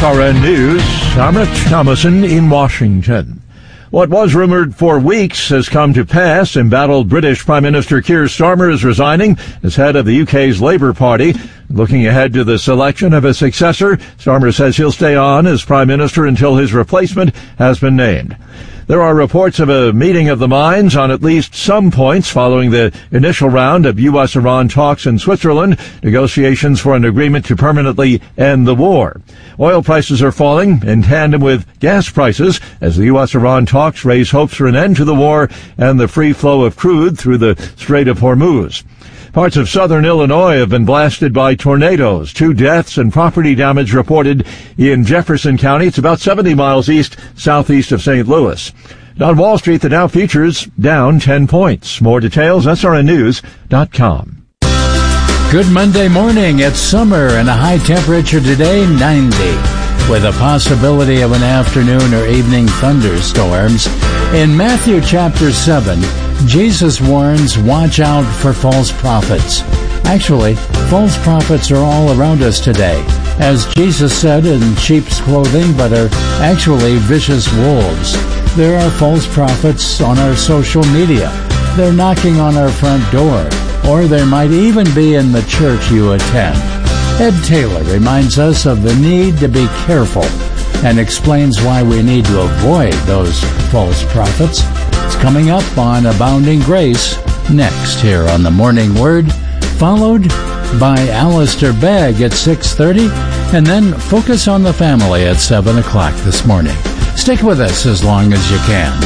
SRN News, I'm Rich Thomason in Washington. What was rumored for weeks has come to pass. Embattled British Prime Minister Keir Starmer is resigning as head of the UK's Labour Party. Looking ahead to the selection of a successor, Starmer says he'll stay on as Prime Minister until his replacement has been named. There are reports of a meeting of the minds on at least some points following the initial round of U.S.-Iran talks in Switzerland, negotiations for an agreement to permanently end the war. Oil prices are falling in tandem with gas prices as the U.S.-Iran talks raise hopes for an end to the war and the free flow of crude through the Strait of Hormuz. Parts of southern Illinois have been blasted by tornadoes. 2 deaths and property damage reported in Jefferson County. It's about 70 miles southeast of St. Louis. On Wall Street, the Dow futures down 10 points. More details, srnnews.com. Good Monday morning. It's summer and a high temperature today, 90, with a possibility of an afternoon or evening thunderstorms. In Matthew chapter 7, Jesus warns, watch out for false prophets. Actually, false prophets are all around us today. As Jesus said, in sheep's clothing, but are actually vicious wolves. There are false prophets on our social media. They're knocking on our front door, or they might even be in the church you attend. Ed Taylor reminds us of the need to be careful and explains why we need to avoid those false prophets. It's coming up on Abounding Grace next here on the Morning Word, followed by Alistair Begg at 6:30, and then Focus on the Family at 7 o'clock this morning. Stick with us as long as you can.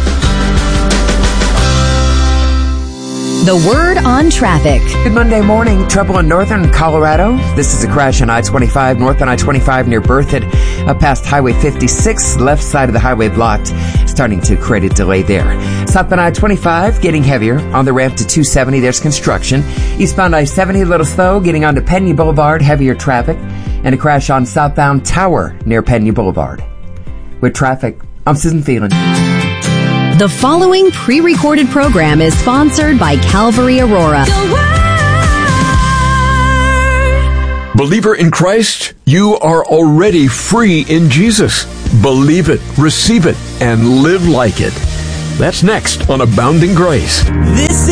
The Word on Traffic. Good Monday morning. Trouble in northern Colorado. This is a crash on I-25, north on I-25 near Berthoud, up past Highway 56. Left side of the highway blocked, starting to create a delay there. South on I-25, getting heavier. On the ramp to 270, there's construction. Eastbound I-70, a little slow, getting onto Pena Boulevard, heavier traffic. And a crash on southbound Tower near Pena Boulevard. With traffic, I'm Susan Phelan. The following pre-recorded program is sponsored by Calvary Aurora. Believer in Christ, you are already free in Jesus. Believe it, receive it, and live like it. That's next on Abounding Grace.